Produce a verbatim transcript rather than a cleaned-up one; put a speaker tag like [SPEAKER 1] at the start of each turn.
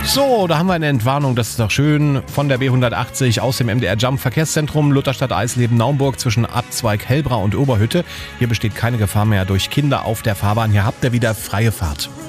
[SPEAKER 1] So, da haben wir eine Entwarnung, das ist doch schön. Von der B hundertachtzig aus dem M D R Jump Verkehrszentrum Lutherstadt-Eisleben-Naumburg zwischen Abzweig Hellbra und Oberhütte. Hier besteht keine Gefahr mehr durch Kinder auf der Fahrbahn. Hier habt ihr wieder freie Fahrt.